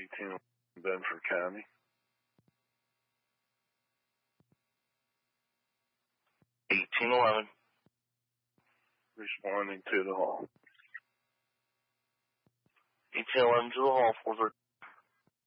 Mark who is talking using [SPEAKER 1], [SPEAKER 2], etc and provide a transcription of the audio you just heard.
[SPEAKER 1] 18 Bedford County.
[SPEAKER 2] 1811.
[SPEAKER 1] Responding to the hall.
[SPEAKER 2] 1811 to the hall, 413.